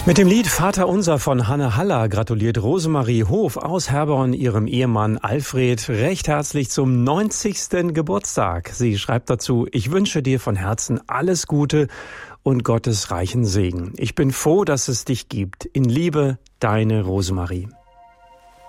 Mit dem Lied Vater Unser von Hanne Haller gratuliert Rosemarie Hof aus Herborn ihrem Ehemann Alfred recht herzlich zum 90. Geburtstag. Sie schreibt dazu: Ich wünsche dir von Herzen alles Gute und Gottes reichen Segen. Ich bin froh, dass es dich gibt. In Liebe, deine Rosemarie.